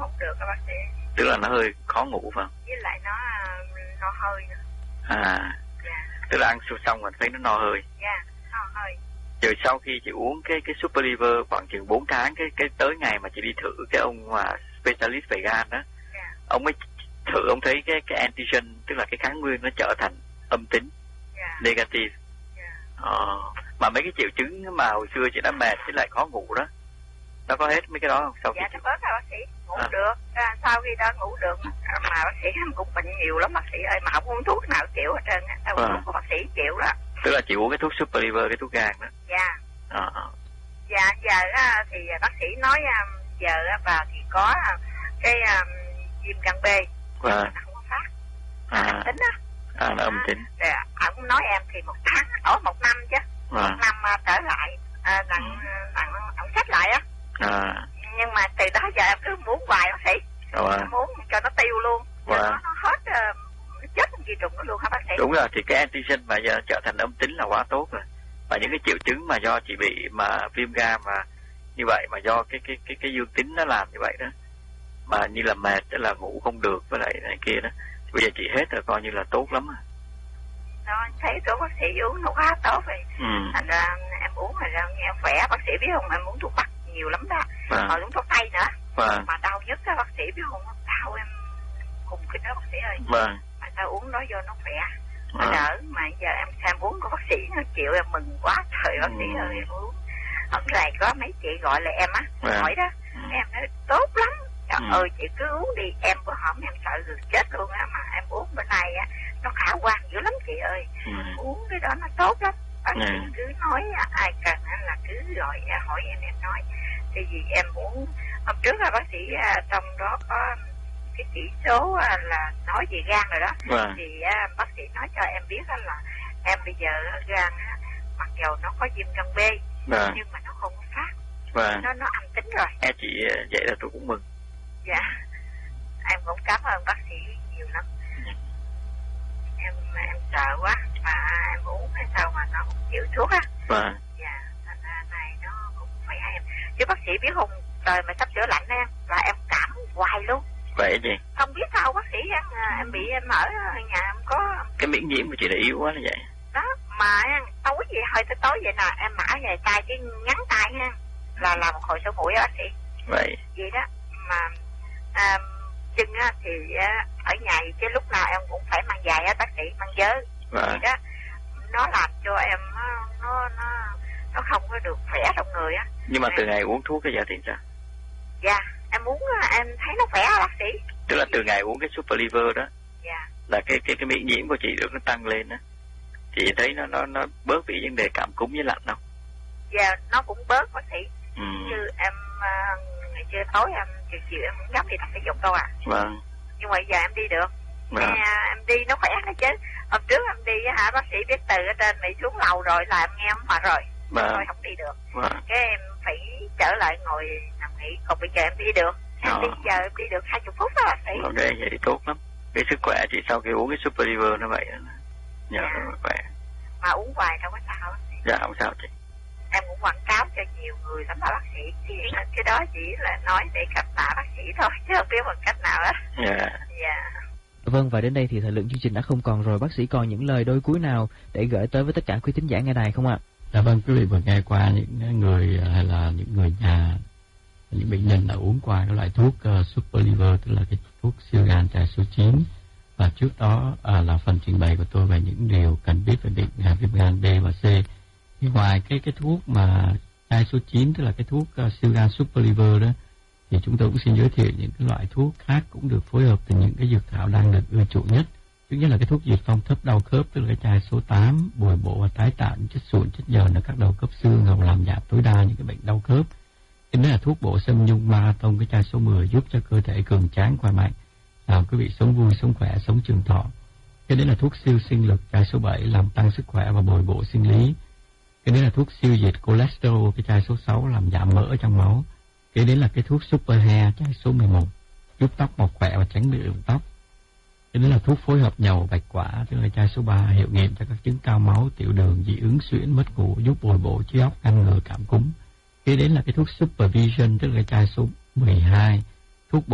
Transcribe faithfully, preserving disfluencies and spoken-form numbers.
không được các bác sĩ. Tức là nó hơi khó ngủ phải không? Với lại nó no hơi nữa. À. Dạ. Tức là ăn xong rồi thấy nó no hơi. Dạ, no hơi. Rồi sau khi chị uống cái cái Super Liver khoảng chừng bốn tháng, cái cái tới ngày mà chị đi thử cái ông mà specialist về gan đó, dạ. Ông ấy thử, ông thấy cái cái antigen, tức là cái kháng nguyên nó trở thành âm tính, dạ. negative. Dạ. Ờ, mà mấy cái triệu chứng mà hồi xưa chị đã mệt với lại khó ngủ đó, nó có hết mấy cái đó không? Sau dạ, khi nó bớt rồi bác sĩ, ngủ à. được. À, sau khi đó ngủ được, mà bác sĩ em cũng bệnh nhiều lắm bác sĩ ơi, mà không uống thuốc nào chịu hết trơn. Sao uống à. thuốc của bác sĩ chịu đó. Tức là chị uống cái thuốc Super Liver, cái thuốc gan đó. Dạ. À. Dạ, giờ á, thì bác sĩ nói giờ vào thì có cái um, viêm gan B, và nó không có phát, à. âm tính á. À, nó âm tính. Rồi ông nói em thì một tháng, ở một năm chứ, à. một năm uh, trở lại, à, đặng, đặng ông xét lại á. À. Nhưng mà từ đó giờ em cứ muốn hoài bác sĩ, rồi. Em muốn cho nó tiêu luôn, cho nó, nó hết, uh, nó chết con vi trùng nó luôn hả bác sĩ? Đúng rồi, thì cái antigen mà giờ trở thành âm tính là quá tốt rồi. Và những cái triệu chứng mà do chị bị mà viêm gan mà như vậy, mà do cái cái cái cái dương tính nó làm như vậy đó, mà như là mệt, tức là ngủ không được với lại này kia đó, bây giờ chị hết rồi, coi như là tốt lắm rồi. Đó, thấy chỗ bác sĩ uống nó quá tốt rồi. Ừ. Thành ra em uống rồi ra nghe khỏe. Bác sĩ biết không, em uống thuốc bắc nhiều lắm đó. À. Rồi uống thuốc tây nữa. Vâng. Mà đau nhất á bác sĩ biết không, đau em cùng cái đó bác sĩ ơi. Vâng. Mà sao uống đó vô nó khỏe, nó à. đỡ. Mà giờ em xem uống của bác sĩ nó chịu, em mừng quá trời bác sĩ ừ. ơi. Em uống hôm nay có mấy chị gọi là em á, vâng. hỏi đó, ừ. em nói tốt lắm. Trời ừ. ơi chị cứ uống đi, em bữa hổm em sợ được chết luôn á, mà em uống bữa nay á nó khả quan dữ lắm chị ơi. ừ. Uống cái đó nó tốt lắm. Bác sĩ ừ. cứ nói ai cần là cứ gọi hỏi em, em nói. Thì vì em uống hôm trước là bác sĩ trong đó có cái chỉ số là nói về gan rồi đó. Vâng. Thì bác sĩ nói cho em biết là em bây giờ gan mặc dầu nó có viêm gan B, vâng. nhưng mà nó không có phát, vâng. nó nó âm tính rồi. Em chị vậy là tôi cũng mừng. Dạ, em cũng cảm ơn bác sĩ nhiều lắm. Em em sợ quá mà em uống hay sao mà nó không chịu thuốc á. Vâng. Dạ, thành ra này nó cũng khỏe em. Chứ bác sĩ biết không, trời mà sắp sửa lạnh em là em cảm hoài luôn. Vậy gì? Không biết sao bác sĩ em, em bị em ở nhà em có cái miễn nhiễm của chị là yếu quá như vậy. Đó, mà tối vậy hơi tới tối vậy nè, em mã về tay cái ngắn tay ha, là là một hồi số mũi bác sĩ. Vậy. Vậy đó, mà à, chân á thì á, ở nhà chứ lúc nào em cũng phải mang giày á bác sĩ, mang vớ. Vâng. Vậy đó, nó làm cho em nó nó nó, nó không có được khỏe trong người á. Nhưng mà à. từ ngày uống thuốc cái giờ thì sao? Dạ, em uống em thấy nó khỏe bác sĩ. Tức là từ ngày uống cái Super Liver đó. Dạ. Là cái cái cái miễn nhiễm của chị được nó tăng lên đó. Chị thấy nó nó nó bớt bị vấn đề cảm cúm với lạnh không? Dạ, nó cũng bớt bác sĩ. Ừ. Như em ngày trưa tối em chiều chiều em cũng dám đi tập thể dục đâu à. Vâng. Nhưng mà giờ em đi được. Vâng. Em, em đi nó khỏe đấy chứ. Hôm trước em đi hả bác sĩ biết từ ở trên bị xuống lầu rồi là em nghe em mệt rồi. Vâng. Thôi không đi được. Vâng. Cái em phải trở lại ngồi nằm nghỉ. Còn bây giờ em đi được. Em Ờ. đi giờ em đi được hai mươi phút đó bác sĩ. Ok, vậy thì tốt lắm. Cái sức khỏe chị sau khi uống cái Super Liver nó vậy nhờ Dạ. nó khỏe. Mà uống hoài đâu có sao bác sĩ. Dạ không sao chị. Em cũng quảng cáo cho nhiều người lắm bác sĩ. Thì cái đó chỉ là nói để cảm tạ bác sĩ thôi, chứ không biết bằng cách nào hết. Dạ. Dạ. Vâng, và đến đây thì thời lượng chương trình đã không còn rồi. Bác sĩ còn những lời đôi cuối nào để gửi tới với tất cả quý thính giả nghe đài không ạ? Dạ vâng, quý vị vừa nghe qua những người hay là những người nhà, những bệnh nhân đã uống qua cái loại thuốc uh, Super Liver, tức là cái thuốc siêu gan chai số chín. Và trước đó uh, là phần trình bày của tôi về những điều cần biết về bệnh uh, viêm gan B và C. Thì ngoài cái cái thuốc mà chai số chín, tức là cái thuốc uh, siêu gan Super Liver đó, thì chúng tôi cũng xin giới thiệu những cái loại thuốc khác cũng được phối hợp từ những cái dược thảo đang được ưa chuộng nhất. Thứ nhất là cái thuốc diệt phong thấp đau khớp, tức là cái chai số tám, bồi bổ và tái tạo những chất sụn, chất nhờn ở các đầu khớp xương, hoặc làm giảm tối đa những cái bệnh đau khớp. Cái nữa là thuốc bổ sung nhung marathon, cái chai số mười, giúp cho cơ thể cường tráng khỏe mạnh, làm quý vị sống vui, sống khỏe, sống trường thọ. Cái đấy là thuốc siêu sinh lực, chai số bảy, làm tăng sức khỏe và bồi bổ sinh lý. Cái đấy là thuốc siêu diệt cholesterol, cái chai số sáu, làm giảm mỡ trong máu. Cái đấy là cái thuốc super hair, chai số mười một, giúp tóc mọc khỏe và tránh bị rụng tóc. Cái đấy là thuốc phối hợp nhầu bạch quả, tức là chai số ba, hiệu nghiệm cho các chứng cao máu, tiểu đường, dị ứng, suyễn, mất ngủ, giúp bồi bổ trí óc, ngăn ngừa cảm cúm. Cái đấy là cái thuốc Super Vision, tức là chai số mười hai,